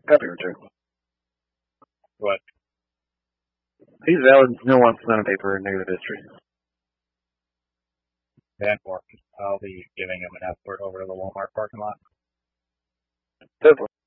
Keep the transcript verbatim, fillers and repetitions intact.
Copy return. What? He's valid. No one wants on paper and negative history. Van Fork. I'll be giving him an escort over to the Walmart parking lot. Definitely.